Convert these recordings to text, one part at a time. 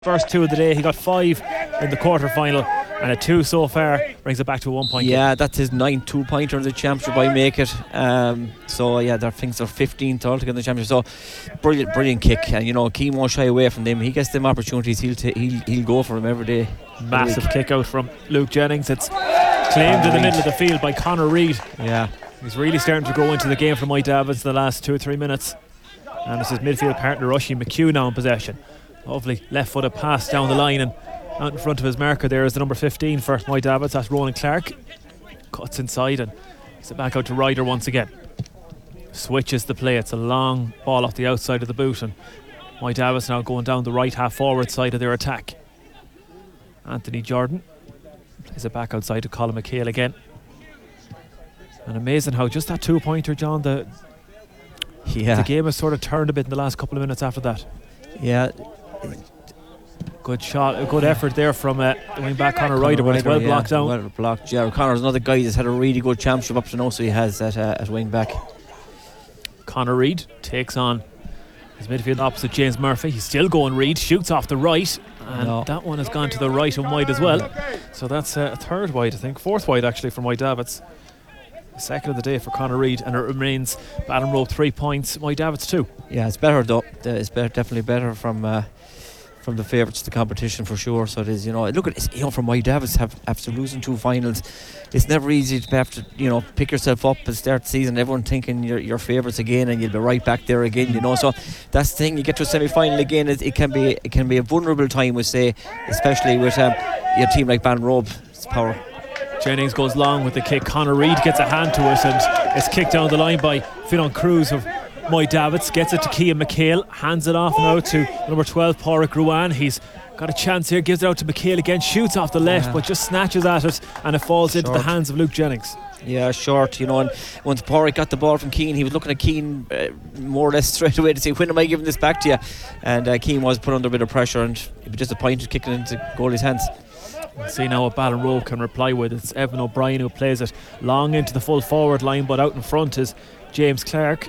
First two of the day. He got 5 in the quarter-final and a 2 so far, brings it back to a 1 point. Yeah, that's his 9th 2-pointer in the championship. I make it. So yeah, their things are 15th altogether in the championship. So brilliant kick, and Keane won't shy away from them. He gets them opportunities. He'll go for them every day. Massive kick out from Luke Jennings. It's claimed in the middle of the field by Conor Reid. Yeah, he's really starting to grow into the game for Mike Davids in the last 2 or 3 minutes. And it's his midfield partner Rushy McHugh now in possession. Lovely left-footed pass down the line, and out in front of his marker there is the number 15 for Mike Davids. That's Ronan Clark. Cuts inside and gets it back out to Ryder once again. Switches the play. It's a long ball off the outside of the boot, and Mike Davids now going down the right half forward side of their attack. Anthony Jordan plays it back outside to Colin McHale again. And amazing how just that 2-pointer, John, the game has sort of turned a bit in the last couple of minutes after that. Yeah. Good shot, a good effort there from the wing back Conor Ryder, but it's well blocked down. Well blocked. Jared Connor's another guy that's had a really good championship up to now, so he has at wing back. Conor Reid takes on his midfield opposite James Murphy. He's still going Reid, shoots off the right, and that one has gone to the right and wide as well. So that's a third wide, I think, fourth wide actually for Mike Davids. Second of the day for Conor Reid, and it remains Ballinrobe 3 points, Mike Davids 2. Yeah, it's better though. It's definitely better from the favourites of the competition for sure. So it is, look at this, for Mike Davids after losing 2 finals, it's never easy to have to pick yourself up and start the season. Everyone thinking you're favourites again, and you'll be right back there again. So that's the thing. You get to a semi-final again, it can be a vulnerable time, we say, especially with your team like Ballinrobe. It's power. Jennings goes long with the kick. Conor Reid gets a hand to it, and it's kicked down the line by Fionn Cruz of Mike Davids. Gets it to Cian McHale, hands it off now to number 12 Pádraig Ruane. He's got a chance here, gives it out to McHale again, shoots off the left, but just snatches at it, and it falls into the hands of Luke Jennings. Yeah, short, and once Pádraig got the ball from Cian, he was looking at Cian more or less straight away to say, when am I giving this back to you? And Cian was put under a bit of pressure, and he was disappointed kicking it into goalie's hands. We'll see now what Ballinrobe can reply with. It's Evan O'Brien who plays it long into the full forward line, but out in front is Jamie Clark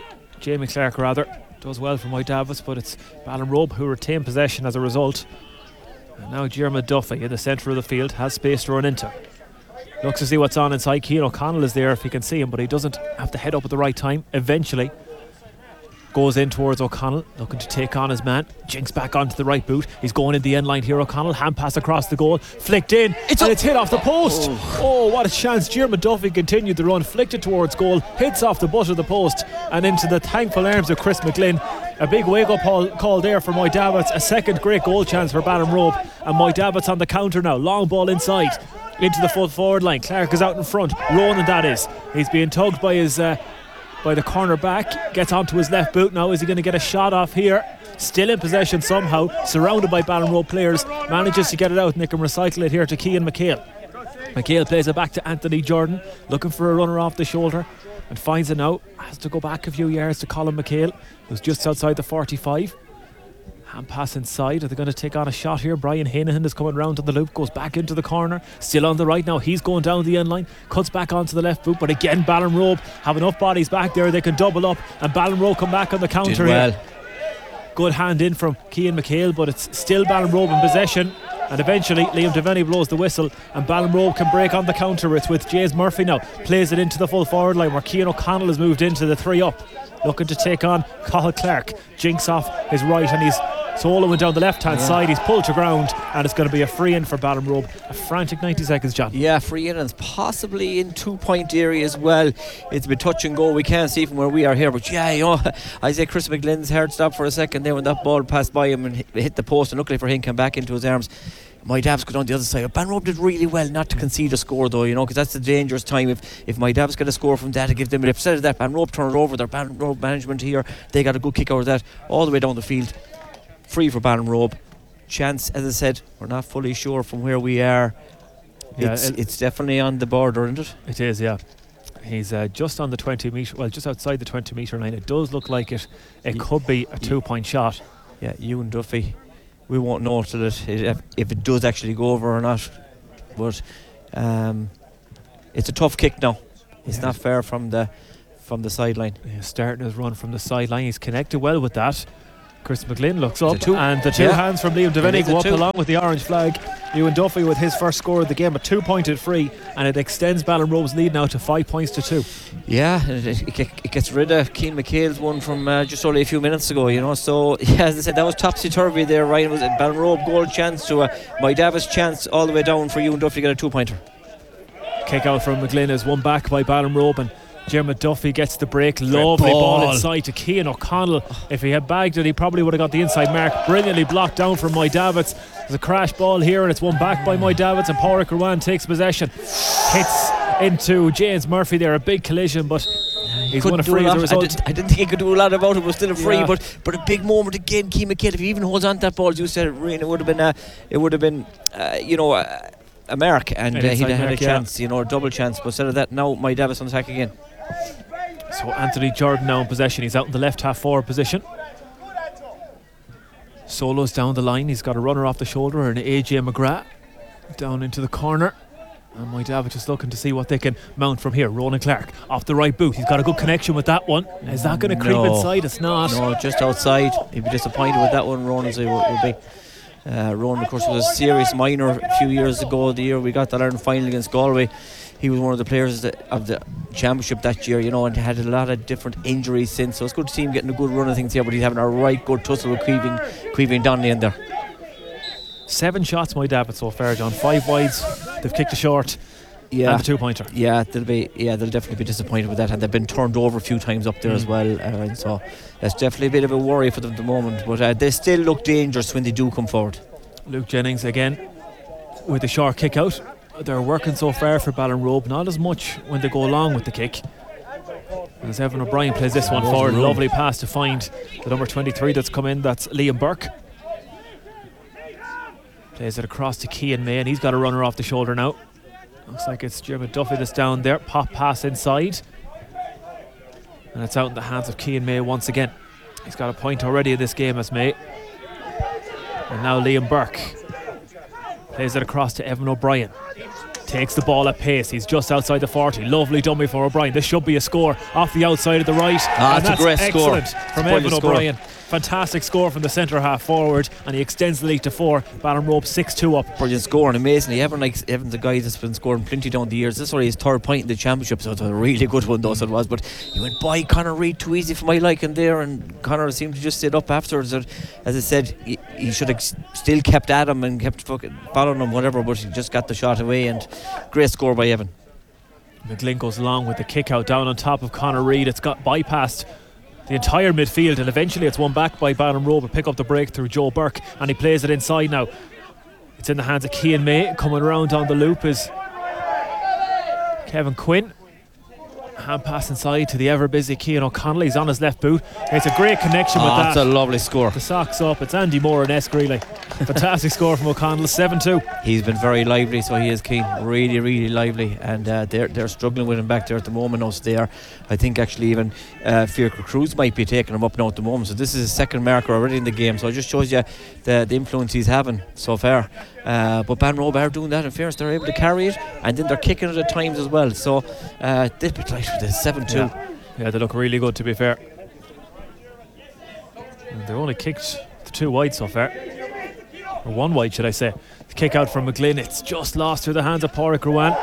does well for Mike Davids, but it's Ballinrobe who retain possession as a result. And now Diarmuid Duffy in the centre of the field has space to run into. Looks to see what's on inside. Cian O'Connell is there if he can see him, but he doesn't have to head up at the right time. Eventually goes in towards O'Connell, looking to take on his man. Jinks back onto the right boot. He's going in the end line here. O'Connell, hand pass across the goal, flicked in, and it's hit off the post. Oh, what a chance. Diarmuid Duffy continued the run, flicked it towards goal, hits off the butt of the post and into the thankful arms of Chris McGlynn. A big wake-up call there for Mike Davids. A second great goal chance for Ballinrobe, and Mike Davids on the counter now. Long ball inside into the full forward line. Clark is out in front. Ronan, that is. He's being tugged by his by the corner back, gets onto his left boot now. Is he going to get a shot off here? Still in possession somehow, surrounded by Ballinrobe players, manages to get it out, and they can recycle it here to Cian McHale. McHale plays it back to Anthony Jordan, looking for a runner off the shoulder, and finds it now. Has to go back a few yards to Colin McHale, who's just outside the 45. Hand pass inside. Are they going to take on a shot here? Brian Hanahan is coming round to the loop, goes back into the corner, still on the right now. He's going down the end line, cuts back onto the left boot, but again Ballinrobe have enough bodies back there, they can double up, and Ballinrobe come back on the counter here. Good hand in from Cian McHale, but it's still Ballinrobe in possession, and eventually Liam Devaney blows the whistle, and Ballinrobe can break on the counter. It's with James Murphy now, plays it into the full forward line where Cian O'Connell has moved into the 3 up, looking to take on Cathal Clark. Jinks off his right, and he's soloing down the left hand side. He's pulled to ground, and it's going to be a free in for Ballinrobe. A frantic 90 seconds, John. Yeah, free in, and it's possibly in 2-point area as well. It's a bit touch and go. We can't see from where we are here, but I say Chris McGlynn's heart stopped for a second there when that ball passed by him and hit the post, and luckily for him came back into his arms. My Davids got on the other side. Ballinrobe did really well not to concede a score though, because that's the dangerous time. If my Davids get a score from that, to give them, but instead of that, Ballinrobe turn it over. Their Ballinrobe management here, they got a good kick out of that all the way down the field. Free for Ballinrobe. Chance, as I said, we're not fully sure from where we are. Yeah, it's definitely on the border, isn't it? It is, yeah. He's just on the 20 metre, well, just outside the 20 metre line. It does look like it could be a 2-point shot. Yeah, Ewan Duffy, we won't know till if it does actually go over or not, but it's a tough kick now. It's not far from the sideline. Starting his run from the sideline, he's connected well with that. Chris McGlynn looks up, two. and the two hands from Liam Deviney go up along with the orange flag. Ewan Duffy with his first score of the game, a 2-pointed free, and it extends Ballinrobe's lead now to 5 points to 2. Yeah, it gets rid of Keane McHale's one from just only a few minutes ago, you know. So, yeah, as I said, that was topsy-turvy there, Ryan. Was it Ballinrobe goal chance to my Davis chance all the way down for Ewan Duffy to get a 2-pointer. Kick out from McGlynn is won back by Ballinrobe, and Jeremy Duffy gets the break. Lovely ball inside to Cian O'Connell. If he had bagged it, he probably would have got the inside mark. Brilliantly blocked down from Moy Davids. There's a crash ball here, and it's won back by Moy Davids, and Pádraig Rowan takes possession. Hits into James Murphy there, a big collision, but he's won a free as a result. I didn't think he could do a lot about it, but still a free. Yeah. But a big moment again. Cian McHale, if he even holds on to that ball, as you said, it would have been a mark, and he'd have had a chance, a double chance. But instead of that, now Moy Davis on attack again. So Anthony Jordan now in possession. He's out in the left half forward position. Solo's down the line. He's got a runner off the shoulder, and AJ McGrath down into the corner. And Moy Davids just looking to see what they can mount from here. Ronan Clark off the right boot. He's got a good connection with that one. Is that going to creep inside? It's not. No, just outside. He'd be disappointed with that one, Ronan would be. Ronan, of course, was a serious minor a few years ago. The year we got that Ireland final against Galway, he was one of the players of the championship that year, and had a lot of different injuries since. So it's good to see him getting a good run of things here, but he's having a right good tussle with Caoimhín Donnelly in there. 7 shots, Moy Davids so far, John. 5 wides. They've kicked a short. Yeah, and the 2-pointer. Yeah, they'll definitely be disappointed with that, and they've been turned over a few times up there as well. And so that's definitely a bit of a worry for them at the moment. But they still look dangerous when they do come forward. Luke Jennings again with a short kick out. They're working so far for Ballinrobe, not as much when they go along with the kick. As Evan O'Brien plays this one forward, lovely pass to find the number 23 that's come in. That's Liam Burke. Plays it across to Cian May, and he's got a runner off the shoulder now. Looks like it's Jeremy Duffy that's down there. Pop pass inside, and it's out in the hands of Cian May once again. He's got a point already in this game as May. And now Liam Burke plays it across to Evan O'Brien. Takes the ball at pace. He's just outside the 40. Lovely dummy for O'Brien. This should be a score off the outside of the right. And that's a great score from Evan O'Brien. Fantastic score from the centre half forward, and he extends the lead to 4. Ballinrobe 6-2 up. Brilliant score, and amazingly, Evan's a guy that's been scoring plenty down the years. This is already his 3rd point in the championship, so it's a really good one, though. So it was, but he went by Conor Reid too easy for my liking there, and Conor seemed to just sit up afterwards. And as I said, he should have still kept at him and kept fucking following him, whatever, but he just got the shot away, and great score by Evan. McGlynn goes along with the kick out down on top of Conor Reid. It's got bypassed the entire midfield, and eventually it's won back by Ballinrobe. Pick up the break through Joe Burke, and he plays it inside now. It's in the hands of Cian May. Coming around on the loop is Kevin Quinn. Hand pass inside to the ever busy Cian O'Connell. He's on his left boot. It's a great connection with that. That's a lovely score. The socks up. It's Andy Moore and Really. Fantastic score from O'Connell. 7-2. He's been very lively, so he is keen. Really, really lively, and they're struggling with him back there at the moment. Also, there, I think actually even Fiacre Cruz might be taking him up now at the moment. So this is his 2nd marker already in the game. So it just shows you the influence he's having so far. But Ballinrobe are doing that. In fairness, they're able to carry it, and then they're kicking it at times as well. So this bit like with the 7-2. Yeah, they look really good, to be fair. And they've only kicked the 2 wide so far, or 1 wide, should I say. The kick out from McGlynn. It's just lost through the hands of Pádraig Rowan.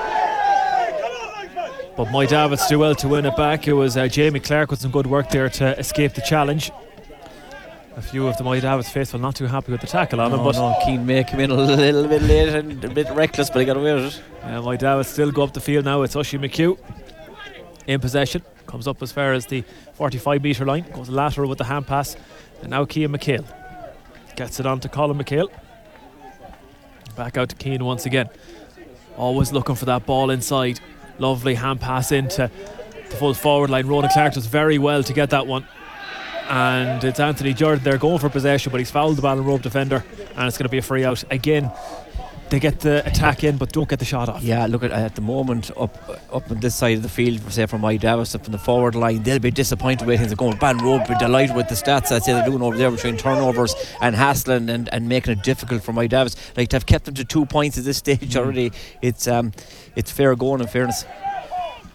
But Moy Davids do well to win it back. It was Jamie Clark with some good work there to escape the challenge. A few of the Moy Davids faithful not too happy with the tackle on him, but Cian May came in a little bit late and a bit reckless, but he got away with it. Moy Davids still go up the field now. It's Ushie McHugh in possession. Comes up as far as the 45 metre line. Goes lateral with the hand pass. And now Cian McHale gets it on to Colin McHale. Back out to Cian once again. Always looking for that ball inside. Lovely hand pass into the full forward line. Ronan Clark does very well to get that one. And it's Anthony Jordan there going for possession, but he's fouled the Ballinrobe defender, and it's going to be a free out. Again, they get the attack in but don't get the shot off. Yeah, look at the moment up on this side of the field, say from Moy Davids up from the forward line, they'll be disappointed with things going. Ballinrobe be delighted with the stats I'd say they're doing over there between turnovers and hassling and making it difficult for Moy Davids. Like, to have kept them to 2 points at this stage already, it's fair going, in fairness.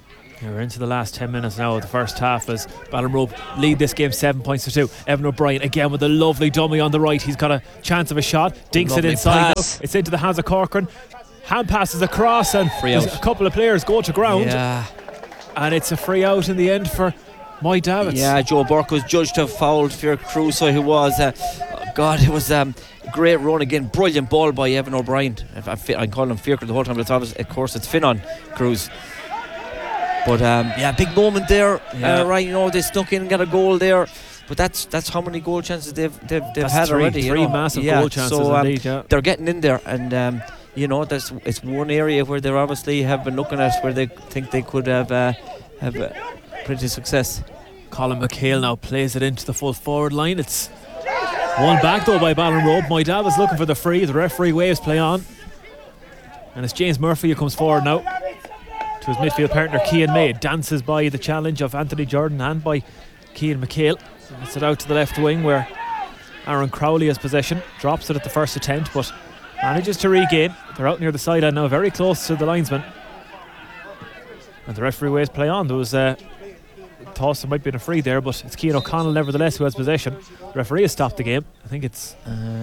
We're into the last 10 minutes now of the first half as Ballinrobe lead this game 7 points to 2. Evan O'Brien again with a lovely dummy on the right. He's got a chance of a shot. Dinks Lovely it inside pass. now. It's into the hands of Corcoran. Hand passes across and Free there's out. a couple of players go to ground. Yeah. And it's a free out in the end for Moy Davids. Yeah, Joe Burke was judged to have fouled Fier Crusoe, who was it was great run again. Brilliant ball by Evan O'Brien. I'm calling him Fier the whole time, but of course it's Finnan Cruz. But big moment there. Right, they snuck in and got a goal there. But that's how many goal chances they've had already. Three massive goal chances indeed. They're getting in there, and it's one area where they obviously have been looking at where they think they could have pretty success. Colin McHale now plays it into the full forward line. It's one back though by Ballinrobe. Moy Davids looking for the free. The referee waves play on, and it's James Murphy who comes forward now to his midfield partner Cian May. Dances by the challenge of Anthony Jordan and by Cian McHale. Gets it out to the left wing where Aaron Crowley has possession. Drops it at the first attempt but manages to regain. They're out near the sideline now, very close to the linesman. And the referee waves play on. There was thought there might be a free there, but it's Cian O'Connell nevertheless who has possession. The referee has stopped the game. I think it's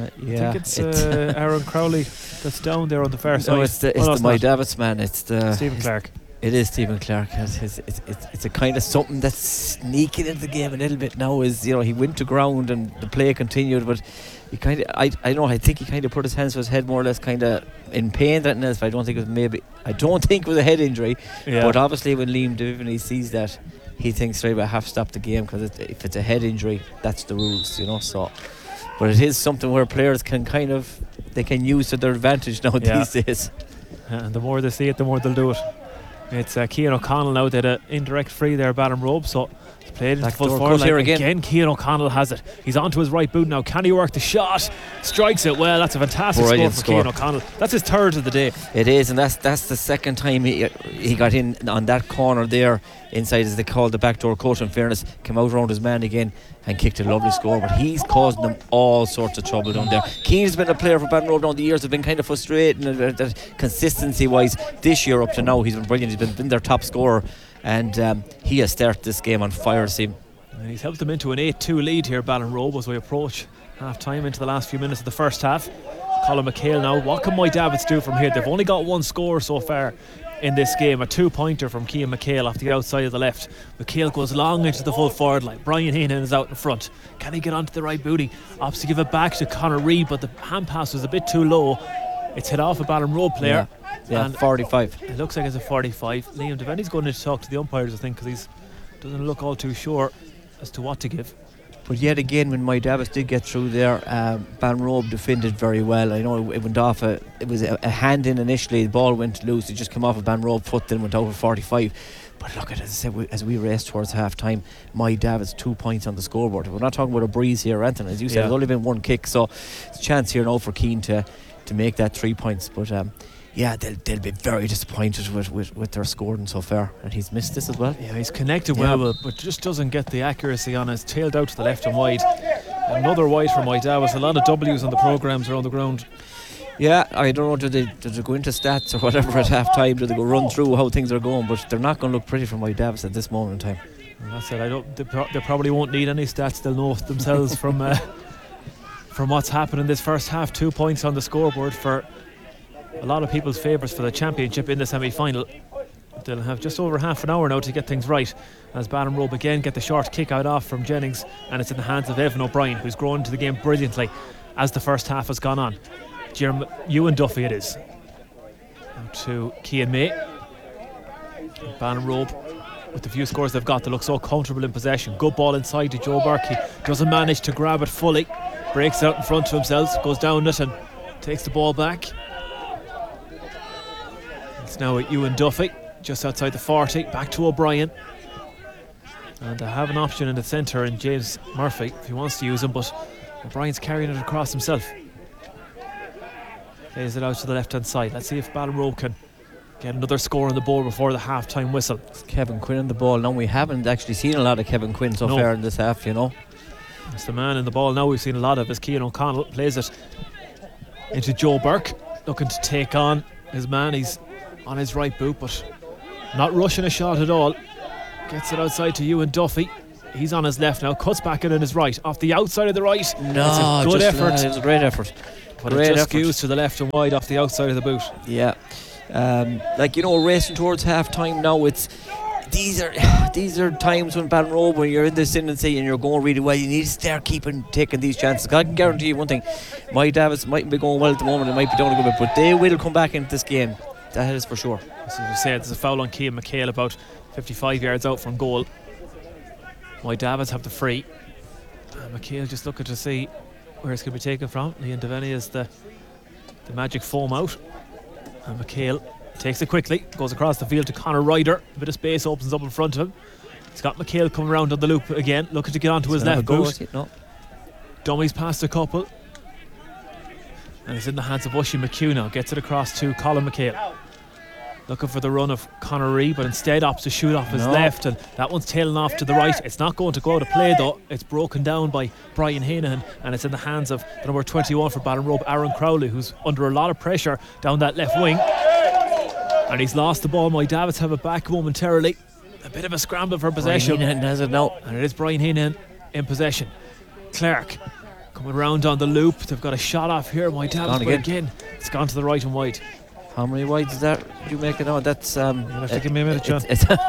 Aaron Crowley that's down there on the far side. No, it's the Moy Davids man. It's the Stephen Clark. It is Stephen Clark. It's a kind of something that's sneaking into the game a little bit now. Is he went to ground and the play continued, but he kind of I think he kind of put his hands to his head more or less, kind of in pain than else. But I don't think it was a head injury. Yeah. But obviously when Liam Divney sees that, he thinks straight away, I have to stop the game, because if it's a head injury, that's the rules, So, but it is something where players can they can use to their advantage now these days. And the more they see it, the more they'll do it. It's Cian O'Connell now did an indirect free there, Ballinrobe, so he's played into full forward line. Again, Cian O'Connell has it. He's onto his right boot now. Can he work the shot? Strikes it well. That's a fantastic score for Cian O'Connell. That's his third of the day. It is, and that's the second time he got in on that corner there inside, as they called the backdoor coach. In fairness, came out around his man again and kicked a lovely score. But he's causing them all sorts of trouble down there. Keane's been a player for Ballinrobe down the years. Have been kind of frustrating consistency wise. This year up to now, he's been brilliant. He's been their top scorer, and he has started this game on fire. And he's helped them into an 8-2 lead here, Ballinrobe, as we approach half time into the last few minutes of the first half. Colin McHale now. What can Moy Davids do from here? They've only got one score so far in this game, a 2-pointer from Cian McHale off the outside of the left. McHale goes long into the full forward line. Brian Heenan is out in front. Can he get onto the right booty? Opts to give it back to Conor Reid, but the hand pass was a bit too low. It's hit off a Ballinrobe player. Yeah, 45. It looks like it's a 45. Liam Devaney's going to talk to the umpires, I think, because he doesn't look all too sure as to what to give. But yet again, when Moy Davids did get through there, Ballinrobe defended very well. I know it went off it was a hand in initially. The ball went loose. It just came off a Ballinrobe foot, then went over 45. But look at it, as I said, as we race towards half time, Moy Davids 2 points on the scoreboard. We're not talking about a breeze here, Anthony. As you said, there's only been one kick, so it's a chance here now for Keane to make that 3 points. But they'll be very disappointed with their scoring so far, and he's missed this as well. Yeah, he's connected well, but just doesn't get the accuracy on his tailed out to the left and wide. Another wide for Moy Davids. A lot of W's on the programmes around the ground. Yeah, I don't know, do they go into stats or whatever at half time? Do they go run through how things are going? But they're not going to look pretty for Moy Davids at this moment in time. And that's it. They probably won't need any stats. They'll know themselves from what's happened in this first half. 2 points on the scoreboard for a lot of people's favourites for the championship in the semi-final. They'll have just over half an hour now to get things right, as Ballinrobe again get the short kick out off from Jennings, and it's in the hands of Evan O'Brien, who's grown into the game brilliantly as the first half has gone on. Ewan Duffy it is. Now to Cian May. Ballinrobe, with the few scores they've got, they look so comfortable in possession. Good ball inside to Joe Burke. He doesn't manage to grab it fully. Breaks it out in front of himself, goes down it and takes the ball back. It's now at Ewan Duffy, just outside the 40. Back to O'Brien. And they have an option in the centre in James Murphy if he wants to use him, but O'Brien's carrying it across himself. Plays it out to the left hand side. Let's see if Ballinrobe can get another score on the board before the half time whistle. It's Kevin Quinn on the ball. Now, we haven't actually seen a lot of Kevin Quinn so far in this half, It's the man in the ball now we've seen a lot of is Cian O'Connell. Plays it into Joe Burke, looking to take on his man. He's on his right boot, but not rushing a shot at all. Gets it outside to Ewan Duffy. He's on his left now, cuts back in on his right, off the outside of the right. No, it's a good effort. It was a great effort. But it just skews to the left and wide off the outside of the boot. Yeah. Racing towards half time now, these are times when Ballinrobe, when you're in the ascendancy and you're going really well, you need to start taking these chances. I can guarantee you one thing, my Davis might be going well at the moment, it might be down a good bit, but they will come back into this game. That is for sure. As we said, there's a foul on Cian McHale about 55 yards out from goal. My Davids have the free. McHale just looking to see where it's going to be taken from. Liam Devaney is the magic foam out. And McHale takes it quickly, goes across the field to Conor Ryder. A bit of space opens up in front of him. He's got McHale coming around on the loop again, looking to get onto his left boot. No. Dummies past a couple. And it's in the hands of Oisin McHugh now. Gets it across to Colin McHale. Looking for the run of Conor Reid, but instead opts to shoot off his left, and that one's tailing off to the right. It's not going to go out of play though. It's broken down by Brian Hanahan, and it's in the hands of the number 21 for Ballinrobe, Aaron Crowley, who's under a lot of pressure down that left wing. And he's lost the ball. My Davids have it back momentarily. A bit of a scramble for possession. Brian Hanahan has it now. And it is Brian Hanahan in possession. Clark coming round on the loop. They've got a shot off here. My Davids, but again, it's gone to the right and wide. How many wides is that? Did you make it out? That's you'll have to give me a minute, John.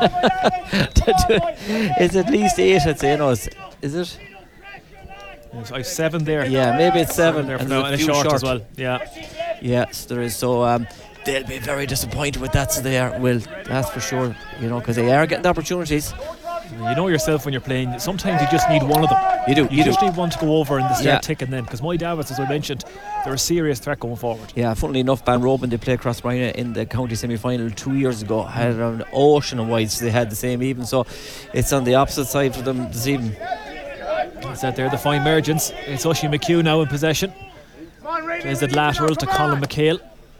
It's at least 8, I'd say. Is it? I have 7 there. Yeah, maybe it's 7 there for now, and a short as well. Yeah. Yes, there is. So they'll be very disappointed with that. So they are. Well, that's for sure. Because they are getting the opportunities. You know yourself when you're playing, sometimes you just need one of them. You do. You just need one to go over and they start ticking then. Because my Davids, as I mentioned, they're a serious threat going forward. Yeah, funnily enough, Ballinrobe, when they played Crossbrine in the county semi-final 2 years ago, had an ocean of wides. They had the same even. So it's on the opposite side for them this evening. That's it there, the fine margins. It's Oisin McHugh now in possession. Plays it lateral to Colin McHale.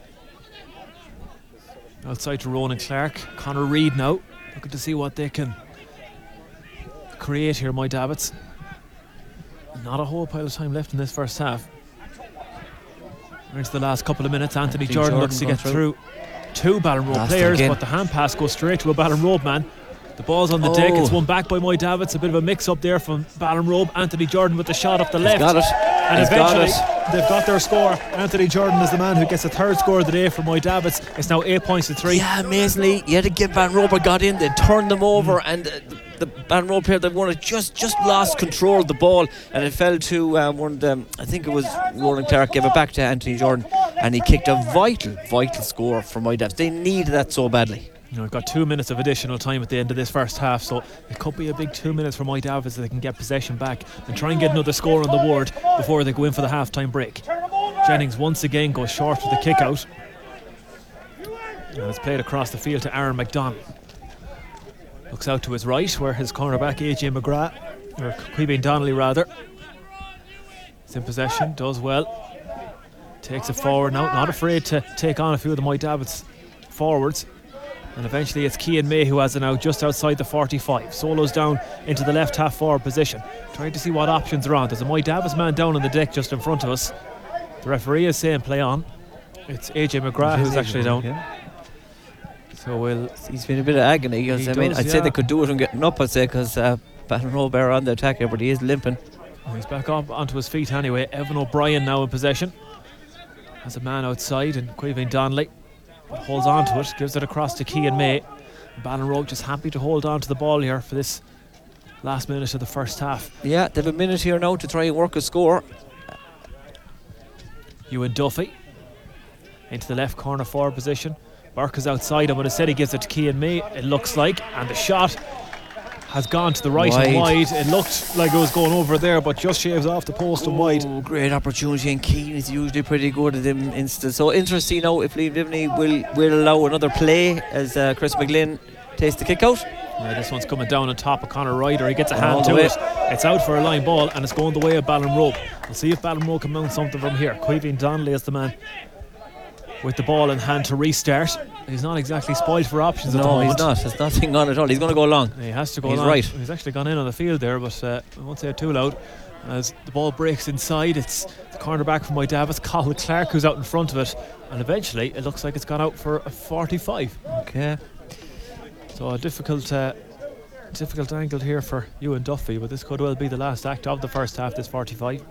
Outside to Ronan Clark. Conor Reid now, looking to see what they can create here, my Davids. Not a whole pile of time left in this first half. We're into the last couple of minutes. Anthony Jordan looks to get through 2 Ballinrobe players, but the hand pass goes straight to a Ballinrobe man. The ball's on the deck. It's won back by my Davids. A bit of a mix up there from Ballinrobe. Anthony Jordan with the shot off the left. Got it. And eventually they've got their score. Anthony Jordan is the man who gets the 3rd score of the day for my Davids. It's now 8 points to 3. Yeah, amazingly, yet again Ballinrobe got in. They turned them over, and the Ballinrobe player that won it just lost control of the ball, and it fell to one of them. I think it was Ronan Clark. Gave it back to Anthony Jordan, and he kicked a vital score for my Davids. They need that so badly. We've got 2 minutes of additional time at the end of this first half, so it could be a big 2 minutes for my Davids that they can get possession back and try and get another score on the board before they go in for the half-time break. Jennings once again goes short with the kick out, and it's played across the field to Aaron McDonald. Looks out to his right where his cornerback AJ McGrath, or Queebeen Donnelly rather, is in possession, does well, takes it forward now, not afraid to take on a few of the my Davids forwards. And eventually it's Cian May who has it now just outside the 45. Solos down into the left half forward position, trying to see what options are on. There's a my Davids man down on the deck just in front of us. The referee is saying play on. It's AJ McGrath who's actually down. Yeah. So he's been a bit of agony. I'd say they could do it and getting up, I'd say, because Ballinrobe are on the attack here, but he is limping. He's back up onto his feet anyway. Evan O'Brien now in possession. Has a man outside, and Queebeen Donnelly holds on to it, gives it across to Cian May. Ballinrobe just happy to hold on to the ball here for this last minute of the first half. Yeah, they have a minute here now to try and work a score. Ewan Duffy into the left corner forward position. Burke is outside him, but instead he gives it to Cian May, it looks like, and the shot has gone to the right and wide. It looked like it was going over there, but just shaves off the post and wide. Great opportunity, and Keane is usually pretty good at them instance. So interesting now if Liam Devaney will allow another play as Chris McGlynn takes the kick out. Yeah, this one's coming down on top of Conor Ryder. He gets a hand to it. It's out for a line ball, and it's going the way of Ballinrobe. We'll see if Ballinrobe can mount something from here. Queebeen Donnelly is the man with the ball in hand to restart. He's not exactly spoiled for options at the moment. No, he's not. There's nothing on at all. He's going to go long. He has to go long. He's right. He's actually gone in on the field there, but I won't say it too loud. As the ball breaks inside, it's the cornerback from my Davids, Colin Clark, who's out in front of it, and eventually it looks like it's gone out for a 45. Okay. So a difficult difficult angle here for Ewan Duffy, but this could well be the last act of the first half, this 45.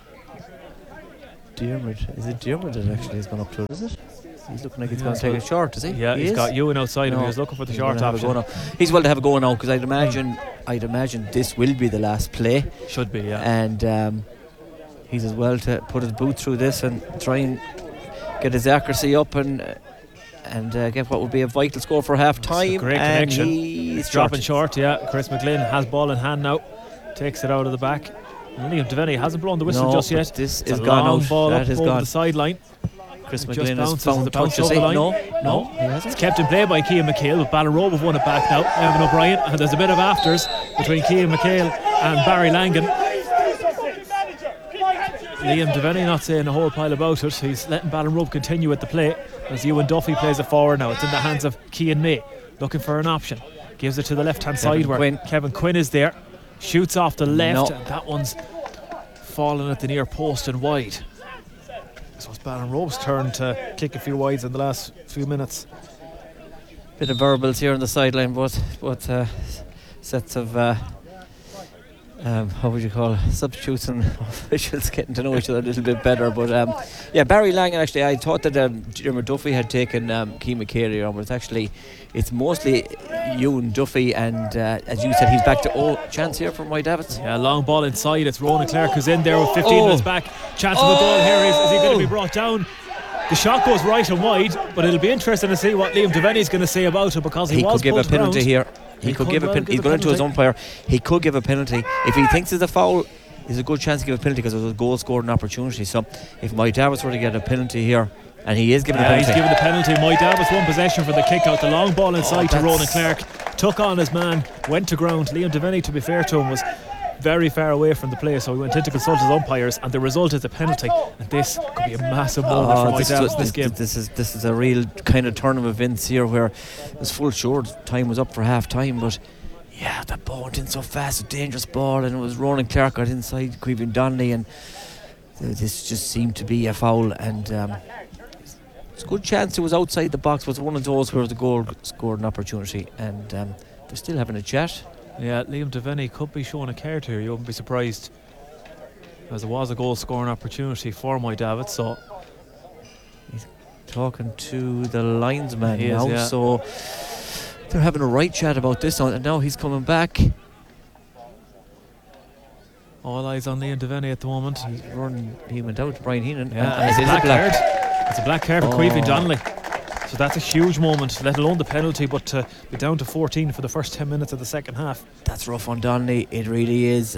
Diarmid. Is it Diarmid that actually has gone up to it, is it? He's looking like he's going to take a short, is he? Yeah, he's got Ewan outside him. He was looking for the short option. He's well to have a go now, because I'd imagine this will be the last play. Should be, yeah. And he's as well to put his boot through this and try and get his accuracy up and get what would be a vital score for half time. Great and connection. He's dropping short, yeah. Chris McGlynn has ball in hand now, takes it out of the back. And Liam Devaney hasn't blown the whistle just yet. This it's is a gone long out. ball That up is over gone. the sideline. Chris It McGlynn just has found touch. over the line. No, he hasn't. It's kept in play by Cian McHale, but Ballinrobe have won it back now. Evan O'Brien, and there's a bit of afters between Cian McHale and Barry Langan. Liam Devaney not saying a whole pile about it. He's letting Ballinrobe continue with the play as Ewan Duffy plays it forward now. It's in the hands of Cian May, looking for an option. Gives it to the left hand side where Kevin Quinn is there. Shoots off the left, and that one's fallen at the near post and wide. So it's Ballinrobe's turn to kick a few wides in the last few minutes. Bit of verbals here on the sideline, both sets of how would you call it? Substitutes and officials getting to know each other a little bit better. But Barry Langan, actually, I thought that Dermot Duffy had taken Cian McHale on, but it's mostly Ewan Duffy, and as you said, he's back to chance here for Moy Davids. Yeah, long ball inside. It's Ronan Clark who's in there with 15 minutes back. Chance of a goal here. Is he going to be brought down? The shot goes right and wide, but it'll be interesting to see what Liam Devaney's going to say about it, because he was could give a penalty here. He could give a penalty. He's going to his umpire. He could give a penalty. If he thinks it's a foul, there's a good chance to give a penalty, because it was a goal scoring opportunity. So if Moy Davids were to get a penalty here, and he is giving a penalty. He's given the penalty. Moy Davids won possession for the kick out. The long ball inside to Ronan Clark. Took on his man, went to ground. Liam Devaney, to be fair to him, was very far away from the play, so he went in to consult his umpires, and the result is a penalty. And this could be a massive moment for Moy Davids this game. This is a real kind of turn of events here, where it was full short. Time was up for half time, but yeah, that ball went in so fast, a dangerous ball, and it was Ronan Clark got inside Queven Donnelly, and this just seemed to be a foul, and it's a good chance it was outside the box, but it's one of those where the goal scored an opportunity, and they're still having a chat. Yeah, Liam Devaney could be showing a card here. You wouldn't be surprised, as it was a goal scoring opportunity for Moy Davids. So he's talking to the linesman now, yeah. So they're having a right chat about this, and now he's coming back. All eyes on Liam Devaney at the moment. He went out to Brian Heenan. Yeah, it's a black card. It's a black card for Queven Donnelly. So that's a huge moment, let alone the penalty, but to be down to 14 for the first 10 minutes of the second half. That's rough on Donnelly, it really is.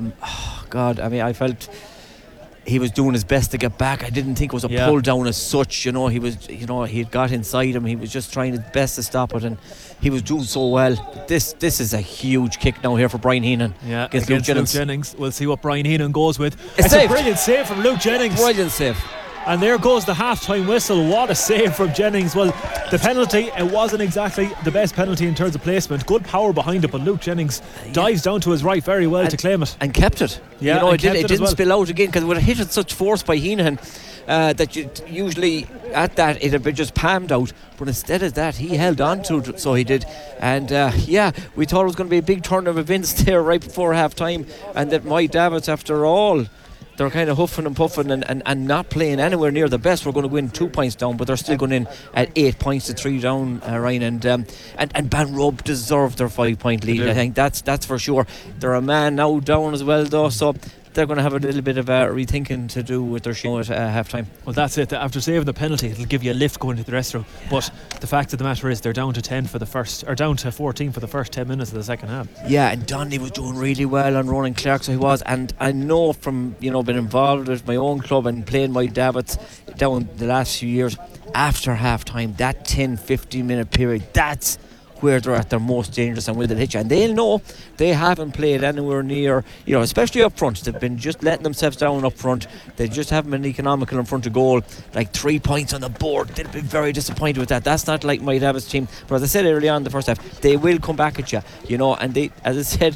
God, I mean, I felt he was doing his best to get back. I didn't think it was a pull down as such, he had got inside him. He was just trying his best to stop it, and he was doing so well. This is a huge kick now here for Brian Heenan. Yeah, against Luke Jennings. We'll see what Brian Heenan goes with. It's a brilliant save from Luke Jennings. Brilliant save. And there goes the half-time whistle. What a save from Jennings. Well, the penalty, it wasn't exactly the best penalty in terms of placement. Good power behind it, but Luke Jennings dives down to his right very well to claim it. And kept it. Yeah, it didn't spill out again, because it would have hit at such force by Heenan that usually at that it had been just palmed out. But instead of that, he held on to it, so he did. And we thought it was going to be a big turn of events there right before half-time, and that Moy Davids, after all, they're kind of huffing and puffing and not playing anywhere near the best. We're going to win 2 points down, but they're still going in at 8 points to 3 down, Ryan. And Ballinrobe deserved their 5 point lead. I think that's for sure. They're a man now down as well, though, so they're going to have a little bit of rethinking to do with their show at half time. Well, that's it. After saving the penalty, it'll give you a lift going to the restroom. But the fact of the matter is, they're down to 10 for the first, or down to 14 for the first 10 minutes of the second half. Yeah, and Donnelly was doing really well on Ronan Clark, so he was. And I know from being involved with my own club and playing Moy Davids down the last few years, after half time, that 10-15 minute period, that's where they're at their most dangerous and where they'll hit you. And they'll know they haven't played anywhere near, especially up front. They've been just letting themselves down up front. They just haven't been economical in front of goal. Like 3 points on the board, they'll be very disappointed with that. That's not like Moy Davids' team. But as I said early on in the first half, they will come back at you, and they, as I said,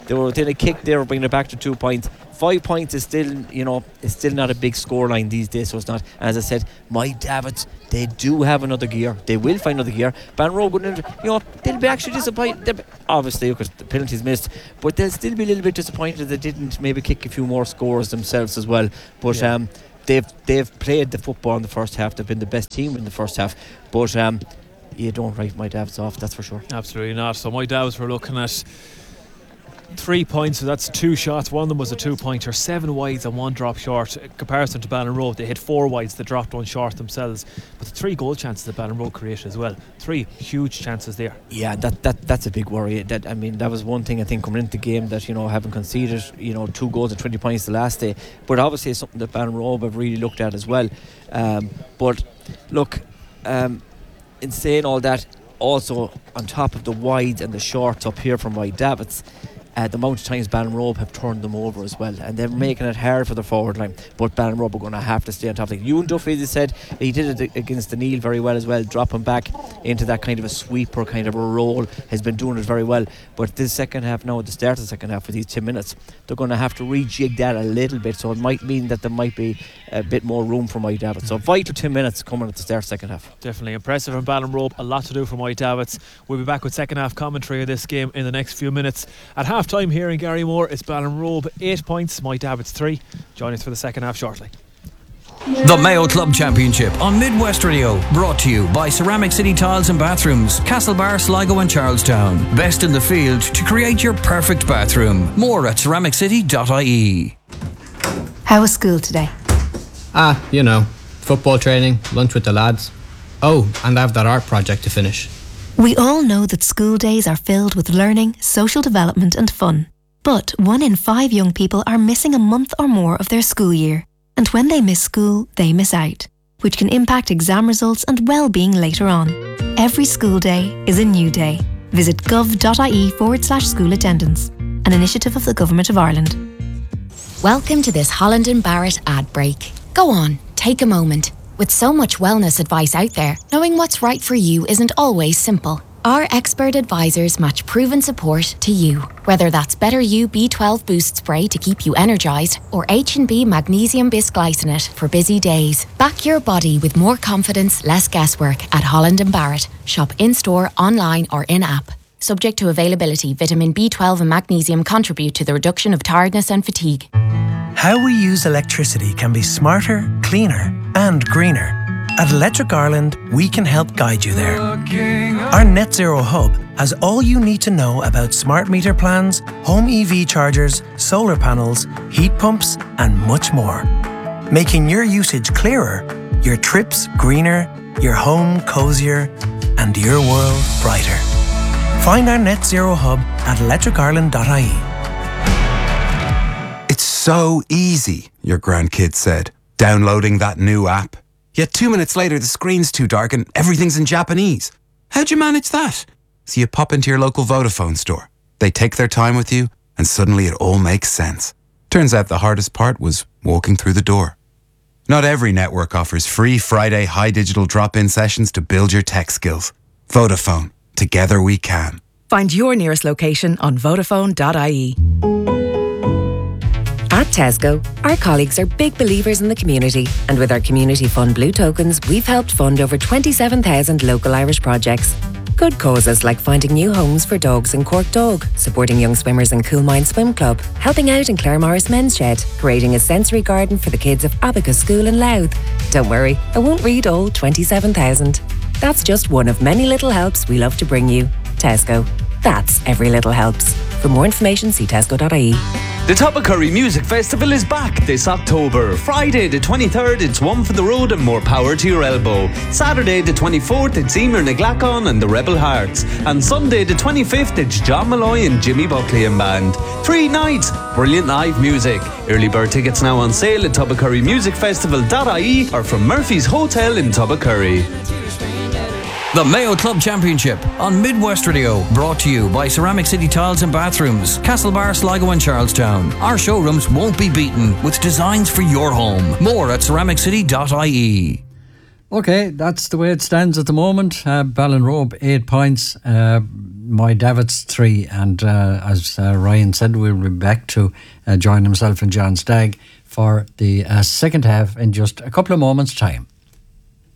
They were within a kick. They were bringing it back to 2 points. 5 points is still, it's still not a big scoreline these days. So it's not. As I said, my Davids, they do have another gear. They will find another gear. Banroe, they'll be actually disappointed. Obviously, because the penalties missed, but they'll still be a little bit disappointed that they didn't maybe kick a few more scores themselves as well. But they've played the football in the first half. They've been the best team in the first half. But you don't write my Davids off, that's for sure. Absolutely not. So my Davids were looking at 3 points, so that's 2 shots. One of them was a 2-pointer, 7 wides and 1 drop short. In comparison to Ballinrobe, they hit 4 wides, they dropped 1 short themselves. But the 3 goal chances that Ballinrobe created as well. 3 huge chances there. Yeah, that's a big worry. That was one thing I think coming into the game, that having conceded 2 goals at 20 points the last day. But obviously it's something that Ballinrobe have really looked at as well. But look, in saying all that, also on top of the wides and the shorts up here from my Davids, the amount of times Ballinrobe have turned them over as well, and they're making it hard for the forward line. But Ballinrobe are going to have to stay on top of it. Ewan Duffy, as he said, he did it against the Neil very well as well, dropping back into that kind of a sweeper kind of a role, has been doing it very well. But this second half now, at the start of the second half, for these 10 minutes, they're going to have to rejig that a little bit, so it might mean that there might be a bit more room for my Davids. So vital 10 minutes coming at the start of the second half. Definitely impressive from Ballinrobe, a lot to do for my Davids. We'll be back with second half commentary of this game in the next few minutes. At half time here in Garrymore, it's Ballinrobe 8 points, my Davids 3. Join us for the second half shortly. The Mayo Club Championship on Midwest Radio, brought to you by Ceramic City Tiles and Bathrooms, Castlebar, Sligo and Charlestown. Best in the field to create your perfect bathroom. More at ceramiccity.ie. How was school today? Football training, lunch with the lads. Oh, and I have that art project to finish. We all know that school days are filled with learning, social development and fun. But 1 in 5 young people are missing a month or more of their school year. And when they miss school, they miss out, which can impact exam results and well-being later on. Every school day is a new day. Visit gov.ie/school attendance, an initiative of the Government of Ireland. Welcome to this Holland and Barrett ad break. Go on, take a moment. With so much wellness advice out there, knowing what's right for you isn't always simple. Our expert advisors match proven support to you. Whether that's Better You B12 Boost Spray to keep you energised, or H&B Magnesium Bisglycinate for busy days. Back your body with more confidence, less guesswork at Holland and Barrett. Shop in-store, online or in-app. Subject to availability, vitamin B12 and magnesium contribute to the reduction of tiredness and fatigue. How we use electricity can be smarter, cleaner and greener. At Electric Ireland, we can help guide you there. Our Net Zero Hub has all you need to know about smart meter plans, home EV chargers, solar panels, heat pumps and much more. Making your usage clearer, your trips greener, your home cosier and your world brighter. Find our Net Zero Hub at electricireland.ie. It's so easy, your grandkid said, downloading that new app. Yet 2 minutes later, the screen's too dark and everything's in Japanese. How'd you manage that? So you pop into your local Vodafone store. They take their time with you, and suddenly it all makes sense. Turns out the hardest part was walking through the door. Not every network offers free Friday high digital drop-in sessions to build your tech skills. Vodafone. Together we can. Find your nearest location on Vodafone.ie. At Tesco, our colleagues are big believers in the community, and with our Community Fund Blue Tokens, we've helped fund over 27,000 local Irish projects. Good causes like finding new homes for dogs in Cork Dog, supporting young swimmers in Coolmine Swim Club, helping out in Clare Morris Men's Shed, creating a sensory garden for the kids of Abacus School in Louth. Don't worry, I won't read all 27,000. That's just one of many little helps we love to bring you. Tesco. That's every little helps. For more information, see tesco.ie. The Tubbercurry Music Festival is back this October. Friday the 23rd, it's One for the Road and More Power to Your Elbow. Saturday the 24th, it's Emer Naglacon and the Rebel Hearts. And Sunday the 25th, it's John Malloy and Jimmy Buckley and Band. 3 nights, brilliant live music. Early bird tickets now on sale at tubbercurrymusicfestival.ie or from Murphy's Hotel in Tubbercurry. The Mayo Club Championship on Midwest Radio, brought to you by Ceramic City Tiles and Bathrooms, Castlebar, Sligo and Charlestown. Our showrooms won't be beaten with designs for your home. More at ceramiccity.ie. Okay, that's the way it stands at the moment. Ballinrobe 8 points. Moy Davitt's 3, and as Ryan said, we'll be back to join himself and John Stagg for the second half in just a couple of moments' time.